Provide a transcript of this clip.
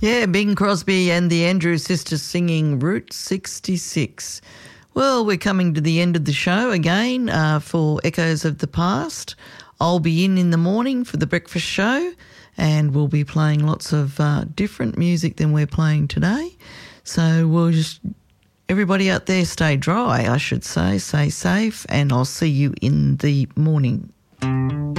Yeah, Bing Crosby and the Andrews Sisters singing Route 66. Well, we're coming to the end of the show again for Echoes of the Past. I'll be in the morning for the breakfast show, and we'll be playing lots of different music than we're playing today. So we'll just, everybody out there, stay dry, I should say, stay safe, and I'll see you in the morning.